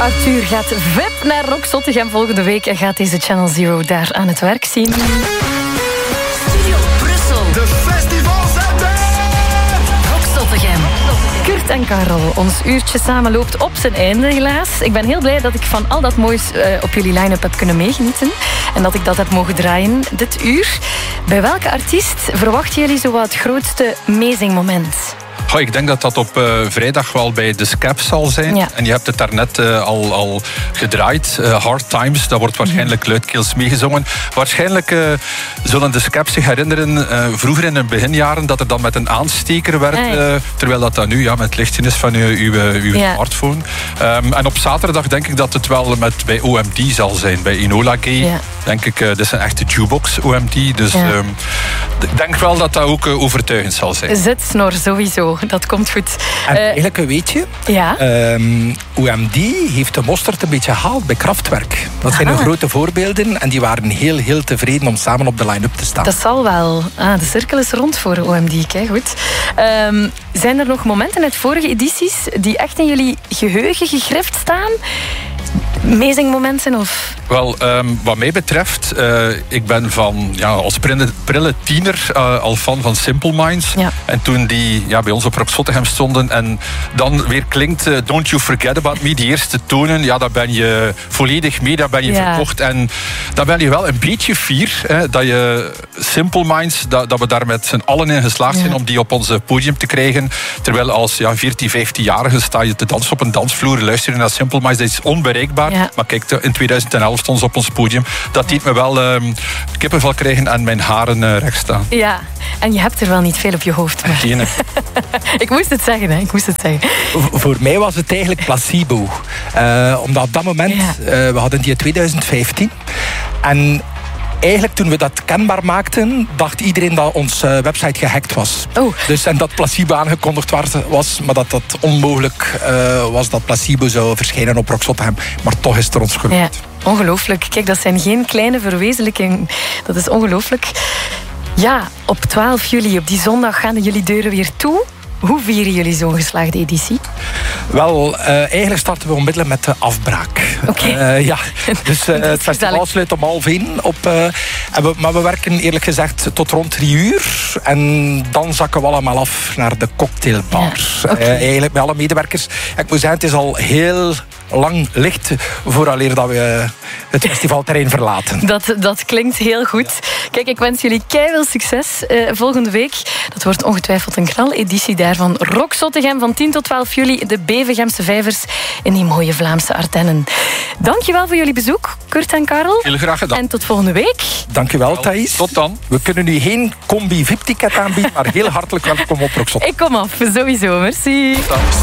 Arthur gaat vip naar Rock Zottegem volgende week en gaat deze Channel Zero daar aan het werk zien. Studio Brussel. De festivals zijn er! Rock Zottegem. Kurt en Karel, ons uurtje samen loopt op zijn einde helaas. Ik ben heel blij dat ik van al dat moois op jullie line-up heb kunnen meegenieten. En dat ik dat heb mogen draaien dit uur. Bij welke artiest verwachten jullie zo wat het grootste amazing moment? Oh, ik denk dat dat op vrijdag wel bij The Scabs zal zijn. Ja. En je hebt het daarnet al gedraaid. Hard Times, dat wordt waarschijnlijk luidkeels meegezongen. Waarschijnlijk zullen The Scabs zich herinneren vroeger in de beginjaren dat er dan met een aansteker werd. Terwijl dat dan nu met het lichtje is van uw smartphone. En op zaterdag denk ik dat het wel bij OMD zal zijn. Bij Enola Gay. Ja. Denk ik, dat is een echte jukebox OMD. Dus ik denk wel dat dat ook overtuigend zal zijn. Zetsnor, sowieso. Dat komt goed. En eigenlijk een weetje. Ja? OMD heeft de mosterd een beetje gehaald bij Kraftwerk. Dat zijn de grote voorbeelden. En die waren heel, heel tevreden om samen op de line-up te staan. Dat zal wel. De cirkel is rond voor OMD. Kijk, goed. Zijn er nog momenten uit vorige edities die echt in jullie geheugen gegrift staan? Amazing momenten of... Wel, wat mij betreft, ik ben als prille tiener al fan van Simple Minds. Ja. En toen die bij ons op Rock Zottegem stonden en dan weer klinkt Don't You Forget About Me, die eerste tonen, daar ben je volledig mee, daar ben je verkocht. En dan ben je wel een beetje fier dat je Simple Minds, dat we daar met z'n allen in geslaagd zijn om die op ons podium te krijgen. Terwijl als 14, 15-jarige sta je te dansen op een dansvloer, luisteren naar Simple Minds, dat is onbereikbaar. Ja. Maar kijk, in 2011 stond ze op ons podium. Dat deed me wel kippenvel krijgen en mijn haren recht staan. Ja, en je hebt er wel niet veel op je hoofd. Maar... Ik moest het zeggen, Voor mij was het eigenlijk placebo. Omdat op dat moment, we hadden die in 2015. En eigenlijk toen we dat kenbaar maakten, dacht iedereen dat onze website gehackt was. Oh. Dus, en dat placebo aangekondigd was, maar dat onmogelijk was dat placebo zou verschijnen op Rock Zottegem. Maar toch is het er ons gelukt. Ja, ongelooflijk. Kijk, dat zijn geen kleine verwezenlijkingen. Dat is ongelooflijk. Ja, op 12 juli, op die zondag, gaan jullie deuren weer toe. Hoe vieren jullie zo'n geslaagde editie? Wel, eigenlijk starten we onmiddellijk met de afbraak. Okay. Dus het festival sluit om 12:30. Maar we werken eerlijk gezegd tot rond 3 uur. En dan zakken we allemaal af naar de cocktailbar. Ja, eigenlijk met alle medewerkers. Ik moet zeggen, het is al heel lang licht vooraleer dat we het festivalterrein verlaten. Dat klinkt heel goed. Kijk, ik wens jullie keiveel succes volgende week. Dat wordt ongetwijfeld een knaleditie daarvan. Rock Zottegem van 10 tot 12 juli. De Bevegemse Vijvers in die mooie Vlaamse Ardennen. Dankjewel voor jullie bezoek, Kurt en Karel. Heel graag gedaan. En tot volgende week. Dankjewel, Thijs. Tot dan. We kunnen nu geen combi-VIP-ticket aanbieden, maar heel hartelijk welkom op Rock Zottegem. Ik kom af, sowieso. Merci. Tot dan.